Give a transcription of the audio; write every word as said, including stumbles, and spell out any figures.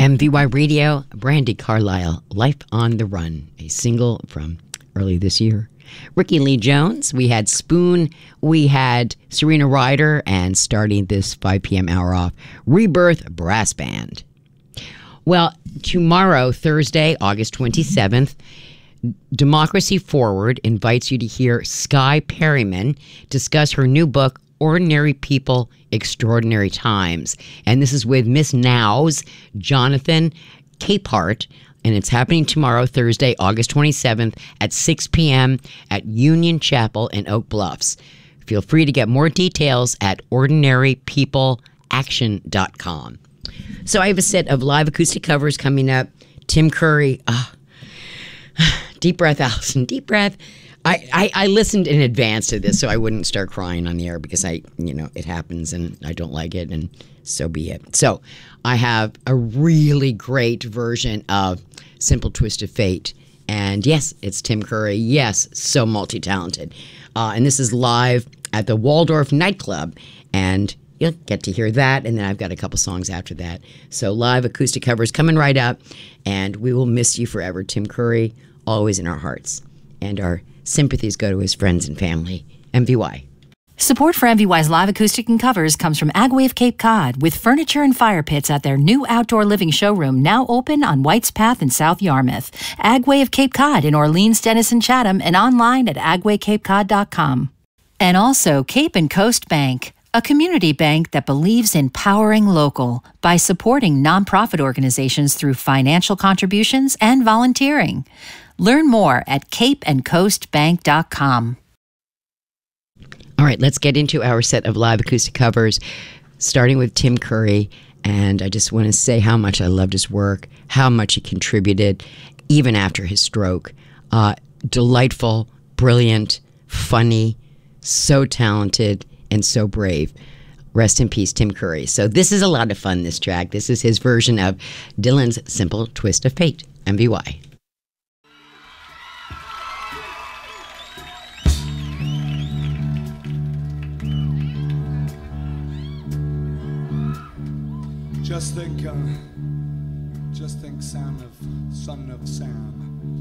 M V Y Radio, Brandi Carlile, Life on the Run, a single from early this year. Ricky Lee Jones, we had Spoon, we had Serena Ryder, and starting this five p.m. hour off, Rebirth Brass Band. Well, tomorrow, Thursday, August twenty-seventh, Democracy Forward invites you to hear Skye Perryman discuss her new book, Ordinary People, Extraordinary Times. And this is with Miss Now's Jonathan Capehart. And it's happening tomorrow, Thursday, August twenty-seventh at six p.m. at Union Chapel in Oak Bluffs. Feel free to get more details at ordinary people action dot com. So I have a set of live acoustic covers coming up. Tim Curry, ah, deep breath, Allison, deep breath. I, I, I listened in advance to this so I wouldn't start crying on the air because I, you know, it happens and I don't like it, and so be it. So I have a really great version of Simple Twist of Fate. And yes, it's Tim Curry. Yes, so multi-talented. Uh, and this is live at the Waldorf nightclub. And you'll get to hear that. And then I've got a couple songs after that. So live acoustic covers coming right up. And we will miss you forever. Tim Curry, always in our hearts. And our sympathies go to his friends and family. M V Y. Support for M V Y's live acoustic and covers comes from Agway of Cape Cod, with furniture and fire pits at their new outdoor living showroom now open on White's Path in South Yarmouth. Agway of Cape Cod in Orleans, Denison, Chatham, and online at agway cape cod dot com. And also Cape and Coast Bank, a community bank that believes in powering local by supporting nonprofit organizations through financial contributions and volunteering. Learn more at cape and coast bank dot com. All right, let's get into our set of live acoustic covers, starting with Tim Curry. And I just want to say how much I loved his work, how much he contributed, even after his stroke. Uh, delightful, brilliant, funny, so talented, and so brave. Rest in peace, Tim Curry. So this is a lot of fun, this track. This is his version of Dylan's Simple Twist of Fate, M V Y. Just think, uh, just think, Sam of son of Sam.